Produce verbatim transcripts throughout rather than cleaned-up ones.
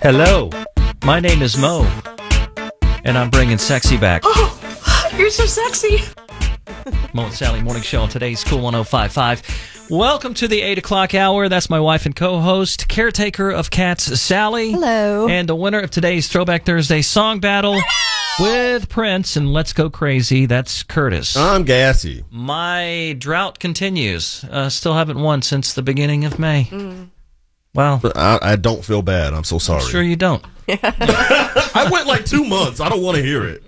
Hello, my name is Mo, and I'm bringing sexy back. Oh, you're so sexy. Mo and Sally Morning Show on today's Cool one oh five point five. Welcome to the eight o'clock hour. That's my wife and co-host, caretaker of cats, Sally. Hello. And the winner of today's Throwback Thursday song battle with Prince and Let's Go Crazy, that's Curtis. I'm gassy. My drought continues. Uh, still haven't won since the beginning of May. Mm. Well, But I, I don't feel bad. I'm so sorry. I'm sure you don't. I went like two months. I don't want to hear it.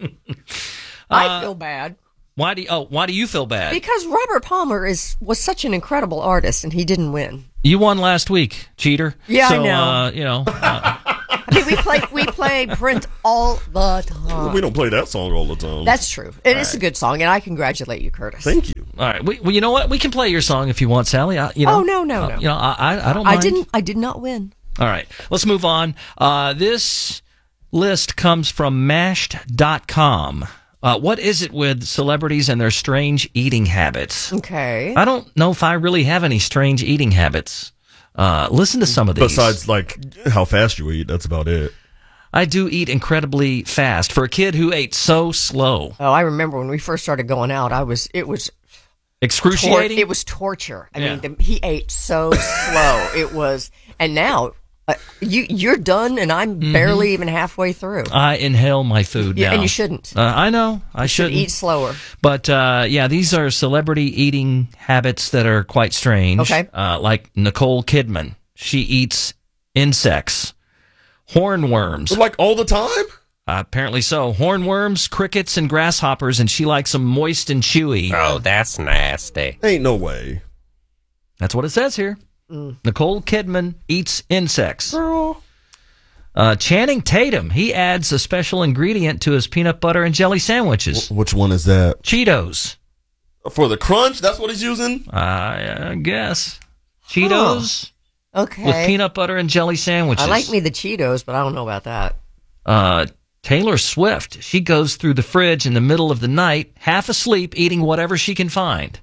I feel bad. Why do you, oh, why do you feel bad? Because Robert Palmer is was such an incredible artist, and he didn't win. You won last week, cheater. Yeah, so, I know. Uh, you know. Uh, I mean, we play we play Prince all the time. We don't play that song all the time. That's true. It is a good song, and I congratulate you, Curtis. Thank you. all right. We, well, you know what? We can play your song if you want, Sally. I, you know, Oh, no, no, uh, no. You know, I, I, I don't I mind. didn't. I did not win. All right. Let's move on. Uh, this list comes from mashed dot com. Uh, what is it with celebrities and their strange eating habits? Okay. I don't know if I really have any strange eating habits. Uh, listen to some of these. Besides, like, how fast you eat, that's about it. I do eat incredibly fast. For a kid who ate so slow. Oh, I remember when we first started going out. I was. It was. Tor- Excruciating? it was torture. I Yeah. mean, the, he ate so slow. It was. And now, uh, you you're done, and I'm Mm-hmm. barely even halfway through. I inhale my food Yeah, now. and you shouldn't. Uh, I know. I Should shouldn't. eat slower. But, uh, yeah, these are celebrity eating habits that are quite strange. Okay. Uh, like Nicole Kidman. She eats insects. Hornworms. Like, all the time? Uh, apparently so. Hornworms, crickets, and grasshoppers, and she likes them moist and chewy. Oh, that's nasty. Ain't no way. That's what it says here. Mm. Nicole Kidman eats insects. Girl. Uh, Channing Tatum, he adds a special ingredient to his peanut butter and jelly sandwiches. Which one is that? Cheetos. For the crunch? That's what he's using? I guess. Cheetos Okay. with peanut butter and jelly sandwiches. I like me the Cheetos, but I don't know about that. Uh, Taylor Swift, she goes through the fridge in the middle of the night, half asleep, eating whatever she can find.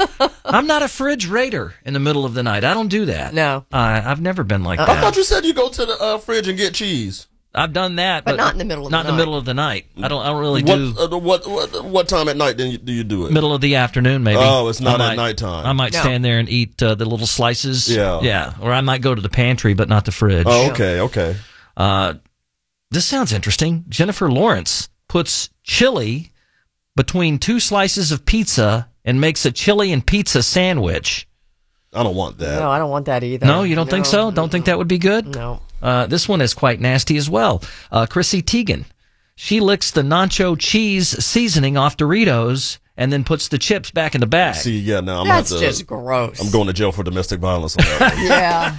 I'm not a fridge raider in the middle of the night. I don't do that. No. Uh, I've never been like I that. thought you said you go to the uh, fridge and get cheese. I've done that, But but, not in the middle of the not in the night. middle of the night. I don't. I don't really What, do uh, what what what time at night then you, do you do it? middle of the afternoon. Maybe. Oh, it's not I at might- nighttime. I might No. stand there and eat uh, the little slices. Yeah. yeah. Or I might go to the pantry, but not the fridge. Oh, okay, okay. Uh, this sounds interesting. Jennifer Lawrence puts chili between two slices of pizza and makes a chili and pizza sandwich. I don't want that. No, I don't want that either. No, you don't think so? Don't think that would be good? No. Uh, this one is quite nasty as well. Uh, Chrissy Teigen, she licks the nacho cheese seasoning off Doritos and then puts the chips back in the bag. See, yeah, now I'm That's gonna have to, just gross. I'm going to jail for domestic violence on that one. Yeah.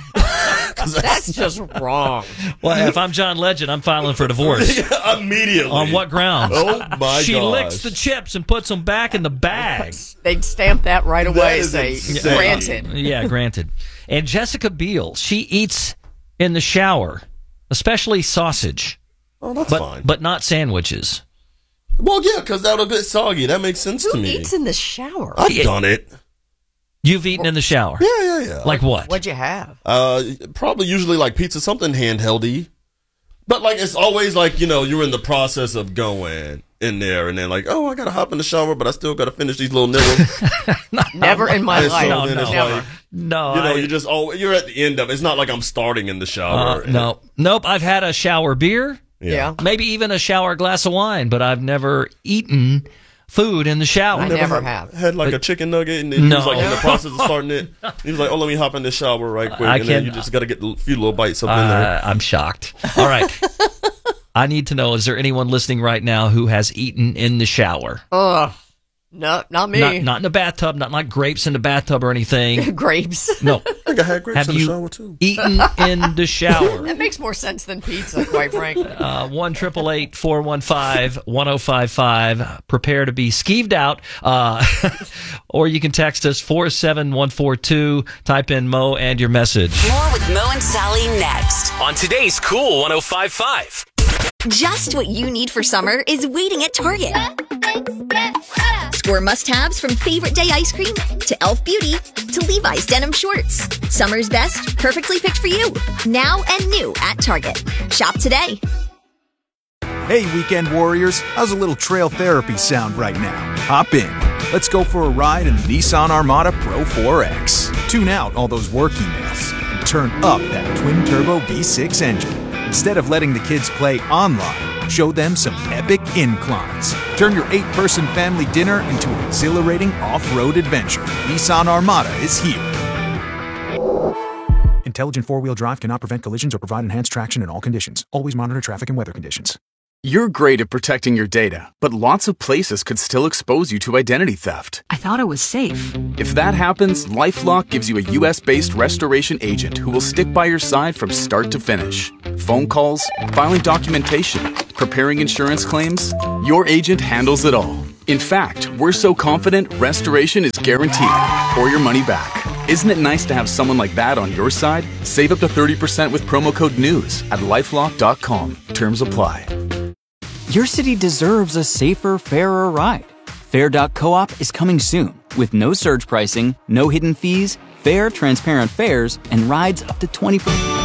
That's just wrong. Well, if I'm John Legend, I'm filing for divorce. Immediately. On what grounds? Oh, my She gosh. licks the chips and puts them back in the bag. They'd stamp that right That away. is Say, insane. granted. Yeah, granted. And Jessica Biel, she eats in the shower, especially sausage, Oh, that's but fine. but not sandwiches. Well, yeah, because that'll get soggy. That makes sense Who to me. eats in the shower? I've done it. You've eaten in the shower. Yeah, yeah, yeah. Like what? What'd you have? Uh, probably usually like pizza, something handheldy. But like it's always like, you know, you're in the process of going in there and then like, oh, I gotta hop in the shower, but I still gotta finish these little nibbles. Never in my And so life. no, then no. it's Never. like, No, you know, I- you just oh, you're at the end of it. It's not like I'm starting in the shower. uh, no, nope. I've had a shower beer, Yeah. maybe even a shower glass of wine, but I've never eaten food in the shower. I never have. Had like a chicken nugget and then he No. was like in the process of starting it. He was like, oh, let me hop in the shower right quick. I and then can't- you just gotta get a few little bites up in there. Uh, I'm shocked. All right. I need to know, is there anyone listening right now who has eaten in the shower? Ugh. No, not me. Not, not in the bathtub, not like grapes in the bathtub or anything. Grapes. No. I think I had grapes Have in the you shower too. eaten in the shower? That makes more sense than pizza, quite frankly. Uh, one triple eight four one five one zero five five. Prepare to be skeeved out. Uh, or you can text us four seven one four two. Type in Mo and your message. More with Mo and Sally next. On today's Cool one oh five point five. Just what you need for summer is waiting at Target. Score must-haves from favorite day ice cream to Elf Beauty to Levi's denim shorts. Summer's best, perfectly picked for you. Now and new at Target. Shop today. Hey, weekend warriors, how's a little trail therapy sound right now? Hop in. Let's go for a ride in the Nissan Armada Pro four X. Tune out all those work emails and turn up that twin-turbo V six engine. Instead of letting the kids play online, show them some epic inclines. Turn your eight-person family dinner into an exhilarating off-road adventure. Nissan Armada is here. Intelligent four-wheel drive cannot prevent collisions or provide enhanced traction in all conditions. Always monitor traffic and weather conditions. You're great at protecting your data, but lots of places could still expose you to identity theft. I thought it was safe. If that happens, LifeLock gives you a U S-based restoration agent who will stick by your side from start to finish. Phone calls, filing documentation, preparing insurance claims, your agent handles it all. In fact, we're so confident restoration is guaranteed or your money back. Isn't it nice to have someone like that on your side? Save up to thirty percent with promo code NEWS at lifelock dot com. Terms apply. Your city deserves a safer, fairer ride. Fair dot coop is coming soon with no surge pricing, no hidden fees, fair, transparent fares, and rides up to twenty percent.